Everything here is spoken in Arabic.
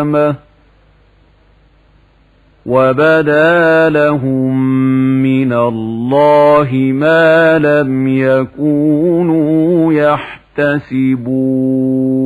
القيامة وبدا لهم من الله ما لم يكونوا يحتسبون